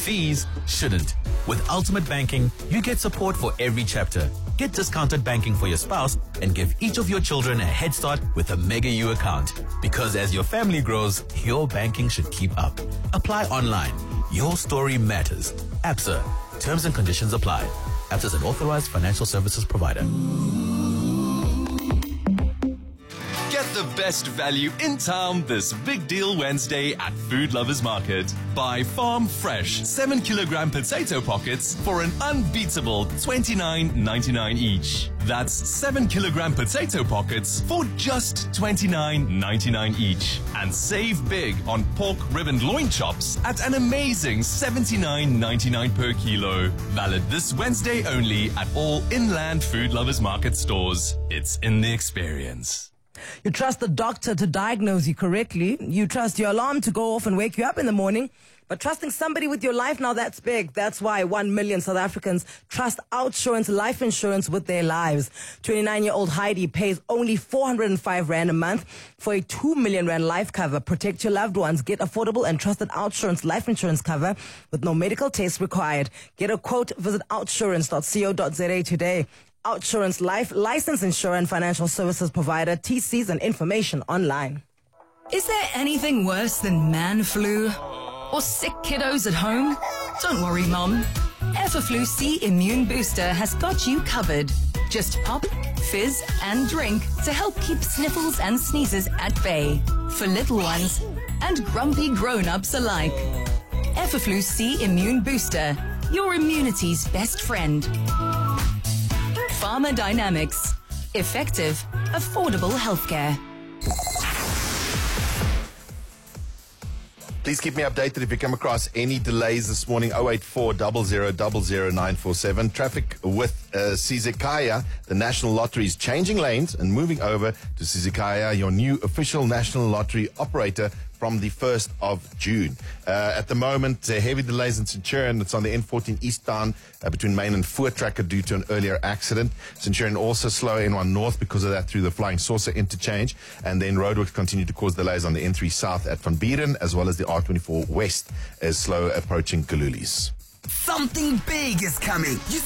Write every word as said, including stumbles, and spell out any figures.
Fees shouldn't. With Ultimate Banking, you get support for every chapter. Get discounted banking for your spouse and give each of your children a head start with a Mega U account. Because as your family grows, your banking should keep up. Apply online. Your story matters. Absa. Terms and conditions apply. Absa is an authorized financial services provider. Get the best value in town this Big Deal Wednesday at Food Lovers Market. Buy Farm Fresh seven kilogram potato pockets for an unbeatable twenty-nine ninety-nine each. That's seven kilogram potato pockets for just twenty-nine ninety-nine each. And save big on pork ribbon loin chops at an amazing seventy-nine ninety-nine per kilo. Valid this Wednesday only at all Inland Food Lovers Market stores. It's in the experience. You trust the doctor to diagnose you correctly. You trust your alarm to go off and wake you up in the morning. But trusting somebody with your life, now that's big. That's why one million South Africans trust Outsurance life insurance with their lives. twenty-nine-year-old Heidi pays only four hundred five rand a month for a two million rand life cover. Protect your loved ones. Get affordable and trusted Outsurance life insurance cover with no medical tests required. Get a quote. Visit outsurance dot co dot za today. Outsurance Life, licensed insurer and financial services provider, T Cs and information online. Is there anything worse than man flu? Or sick kiddos at home? Don't worry, Mom. Everflu C Immune Booster has got you covered. Just pop, fizz, and drink to help keep sniffles and sneezes at bay. For little ones and grumpy grown-ups alike. Everflu C Immune Booster, your immunity's best friend. Pharma Dynamics. Effective, affordable healthcare. Please keep me updated if you come across any delays this morning. oh eight four, zero zero zero zero nine four seven. Traffic with uh, Sizikaya. The National Lottery is changing lanes and moving over to Sizikaya, your new official National Lottery operator, from the first of June. Uh, at the moment, uh, heavy delays in Centurion. It's on the N fourteen eastbound uh, between Main and Voortrekker due to an earlier accident. Centurion also slow N one north because of that through the Flying Saucer interchange. And then roadworks continue to cause delays on the N three south at Van Buren, as well as the R twenty-four west is slow approaching Kalulis. Something big is coming. You